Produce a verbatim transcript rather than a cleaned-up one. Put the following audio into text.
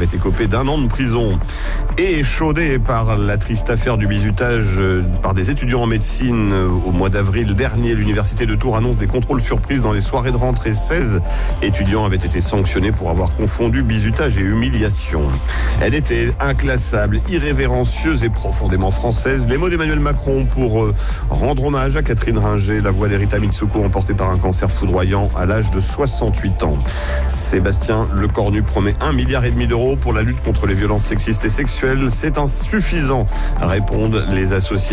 avait écopé d'un an de prison. Et échaudé par la triste affaire du bizutage par des étudiants en médecine au mois d'avril dernier, l'université de Tours annonce des contrôles surprises dans les soirées de rentrée. seize étudiants avaient été sanctionnés pour avoir confondu bizutage et humiliation. Elle était inclassable, irrévérencieuse et profondément française. Les mots d'Emmanuel Macron pour euh, rendre hommage à Catherine Ringer, la voix d'Erita Mitsuko, emportée par un cancer foudroyant à l'âge de soixante-huit ans. Sébastien Lecornu promet un milliard et demi d'euros pour la lutte contre les violences sexistes et sexuelles. C'est insuffisant, répondent les associés.